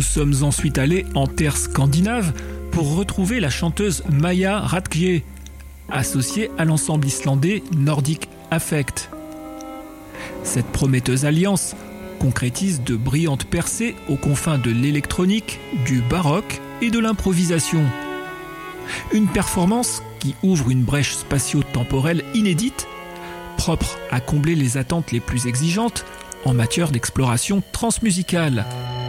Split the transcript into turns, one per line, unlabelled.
Nous sommes ensuite allés en terre scandinave pour retrouver la chanteuse Maja Ratkje, associée à l'ensemble islandais Nordic Affect. Cette prometteuse alliance concrétise de brillantes percées aux confins de l'électronique, du baroque et de l'improvisation. Une performance qui ouvre une brèche spatio-temporelle inédite, propre à combler les attentes les plus exigeantes en matière d'exploration transmusicale.